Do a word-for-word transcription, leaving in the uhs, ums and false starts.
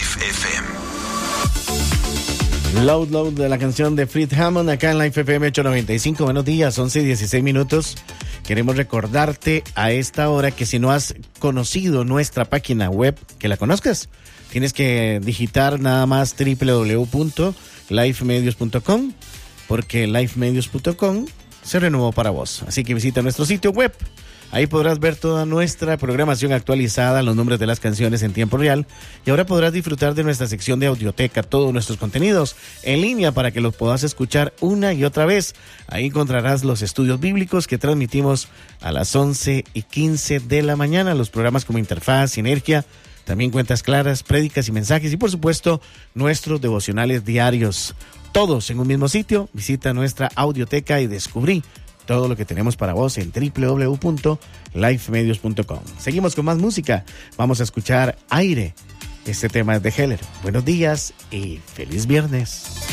F M. Loud Loud de la canción de Fleet Hammond acá en Life F M ocho noventa y cinco. Buenos días, once y dieciséis minutos. Queremos recordarte a esta hora que si no has conocido nuestra página web, que la conozcas. Tienes que digitar nada más doble u doble u doble u punto life medios punto com porque life medios punto com se renovó para vos. Así que visita nuestro sitio web. Ahí podrás ver toda nuestra programación actualizada, los nombres de las canciones en tiempo real. Y ahora podrás disfrutar de nuestra sección de audioteca, todos nuestros contenidos en línea para que los puedas escuchar una y otra vez. Ahí encontrarás los estudios bíblicos que transmitimos a las once y quince de la mañana. Los programas como Interfaz, Sinergia, también Cuentas Claras, Prédicas y Mensajes. Y por supuesto, nuestros devocionales diarios. Todos en un mismo sitio. Visita nuestra audioteca y descubrí todo lo que tenemos para vos en doble u doble u doble u punto life medios punto com. Seguimos con más música. Vamos a escuchar Aire. Este tema es de Heller. Buenos días y feliz viernes.